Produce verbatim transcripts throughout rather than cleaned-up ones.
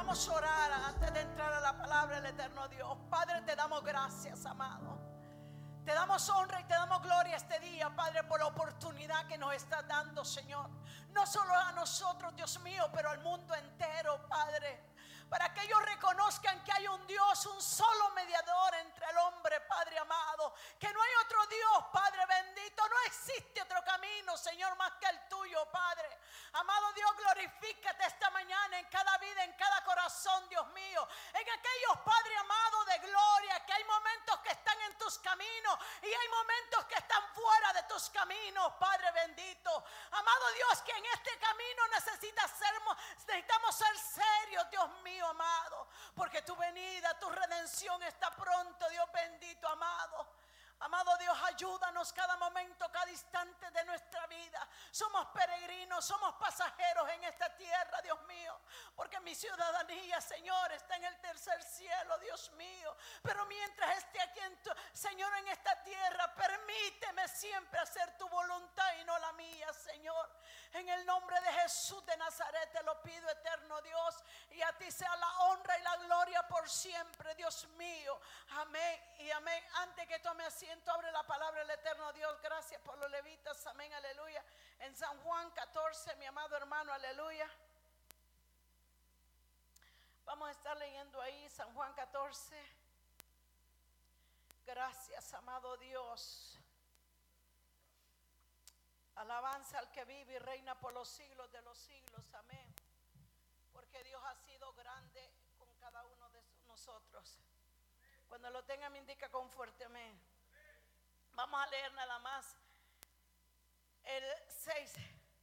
vamos a orar antes de entrar a la palabra del eterno Dios. Padre, te damos gracias, amado. Te damos honra y te damos gloria este día, Padre, por la oportunidad que nos estás dando, Señor. No solo a nosotros, Dios mío, pero al mundo entero, Padre. Para que ellos reconozcan que hay un Dios, un solo mediador entre el hombre, Padre amado. Que no hay otro Dios, Padre bendito. No existe otro camino, Señor, más que el tuyo, Padre. Amado Dios, glorifícate esta mañana en cada vida, en cada corazón, Dios mío. En aquellos, Padre amado, de gloria, que hay momentos que están en tus caminos y hay momentos que están fuera de tus caminos, Padre bendito. Amado Dios, que en este camino necesitas ser, necesitamos ser serios, Dios mío, amado, porque tu venida, tu redención está pronto, Dios bendito, amado. Amado Dios, ayúdanos cada momento, cada instante de nuestra vida. Somos peregrinos, somos pasajeros en esta tierra, Dios mío. Porque mi ciudadanía, Señor, está en el tercer cielo, Dios mío. Pero mientras esté aquí, en tu, Señor, en esta tierra, permíteme siempre hacer tu voluntad y no la mía, Señor. En el nombre de Jesús de Nazaret te lo pido, eterno Dios. Y a ti sea la honra y la gloria por siempre, Dios mío. Amén y amén. Antes que tome asiento, abre la palabra del eterno Dios. Gracias por los levitas, amén, aleluya. En San Juan catorce, mi amado hermano, aleluya. Vamos a estar leyendo ahí San Juan catorce. Gracias, amado Dios. Alabanza al que vive y reina por los siglos de los siglos, amén. Porque Dios ha sido grande con cada uno de nosotros. Cuando lo tenga me indica con fuerte amén. Vamos a leer nada más el seis.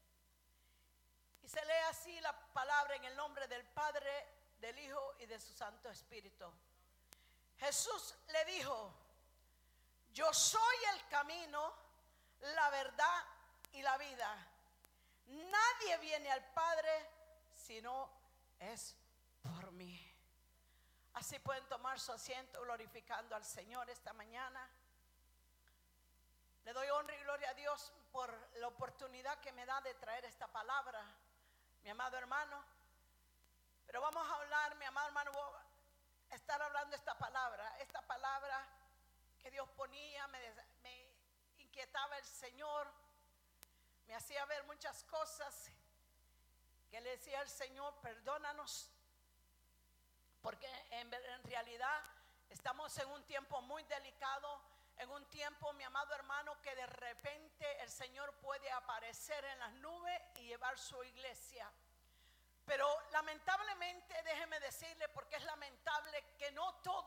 Y se lee así la palabra: en el nombre del Padre, del Hijo y de su Santo Espíritu. Jesús le dijo: yo soy el camino, la verdad y la vida. Nadie viene al Padre si no es por mí. Así pueden tomar su asiento glorificando al Señor esta mañana. Le doy honra y gloria a Dios por la oportunidad que me da de traer esta palabra, mi amado hermano. Pero vamos a hablar, mi amado hermano, voy a estar hablando esta palabra. Esta palabra que Dios ponía, me, me inquietaba el Señor. Me hacía ver muchas cosas que le decía al Señor: perdónanos. Porque en, en realidad estamos en un tiempo muy delicado. En un tiempo, mi amado hermano, que de repente el Señor puede aparecer en las nubes y llevar su iglesia. Pero lamentablemente, déjeme decirle, porque es lamentable que no todos